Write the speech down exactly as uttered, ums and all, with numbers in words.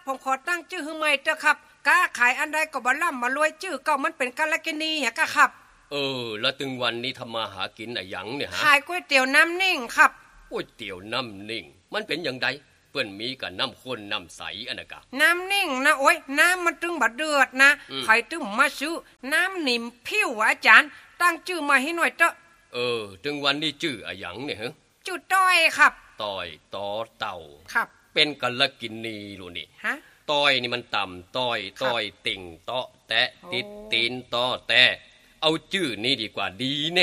ผมขอตั้งชื่อให้ใหม่เถอะครับค้าขายอันใดก็บ่ล่ำมารวยชื่อเก่ามันเป็นกาลกินีหะกะครับเออแล้วถึงวันนี้ทำมาหากินอะหยังเนี่ยฮะขายก๋วยเตี๋ยวน้ำนิ่งครับก๋วยเตี๋ยวน้ำนิ่งมันเป็นอย่างไรเปิ้นมีกับน้ำข้นน้ำใสอันน่ะกะน้ำนิ่งนะโอ้ยน้ำมันตึงบะเดือดนะใครตึงมาซื้อน้ำนิ่มผิวอาจารย์ตั้งชื่อมาให้หน่อยเถอะเออถึงวันนี้ชื่ออะหยังเนี่ยฮะชื่อต้อยครับต้อยตอเต่าครับเป็นกาลกินีรู้นี่ฮะต้อยนี่มันต่ำต้อยต้อยติ่งเตาะแตะติดตีนตอแตะเอาชื่อนี้ดีกว่าดีแน่